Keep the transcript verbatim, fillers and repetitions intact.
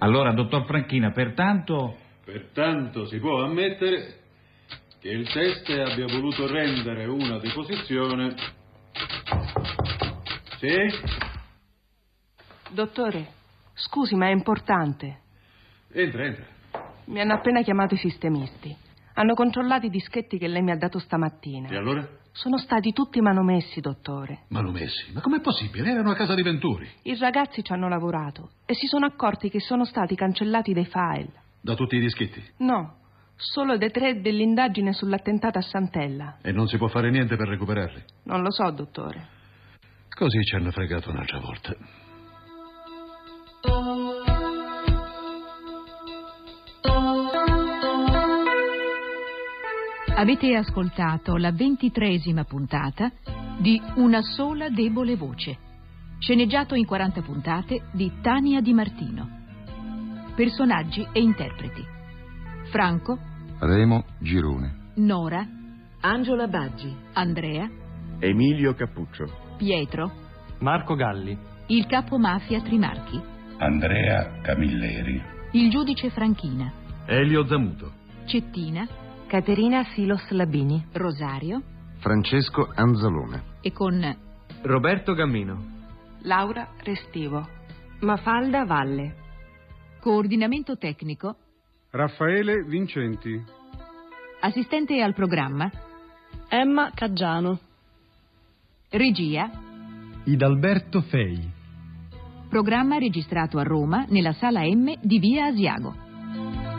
Allora, dottor Franchina, pertanto... Pertanto si può ammettere che il teste abbia voluto rendere una deposizione... Sì? Dottore, scusi, ma è importante. Entra, entra. Mi hanno appena chiamato i sistemisti. Hanno controllato i dischetti che lei mi ha dato stamattina. E allora? Sono stati tutti manomessi, dottore. Manomessi? Ma com'è possibile? Erano a casa di Venturi. I ragazzi ci hanno lavorato e si sono accorti che sono stati cancellati dei file. Da tutti i dischetti? No, solo dei tre dell'indagine sull'attentato a Santella. E non si può fare niente per recuperarli? Non lo so, dottore. Così ci hanno fregato un'altra volta. Avete ascoltato la ventitreesima puntata di Una sola debole voce, sceneggiato in quaranta puntate di Tania Di Martino. Personaggi e interpreti: Franco, Remo Girone, Nora, Angela Baggi, Andrea, Emilio Cappuccio, Pietro, Marco Galli, il capo mafia Trimarchi, Andrea Camilleri, il giudice Franchina, Elio Zamuto, Cettina, Caterina Silos Labini, Rosario, Francesco Anzalone e con Roberto Gammino, Laura Restivo, Mafalda Valle. coordinamento tecnico, Raffaele Vincenti. assistente al programma, Emma Caggiano. regia, Idalberto Fei. programma registrato a Roma nella sala M di Via Asiago.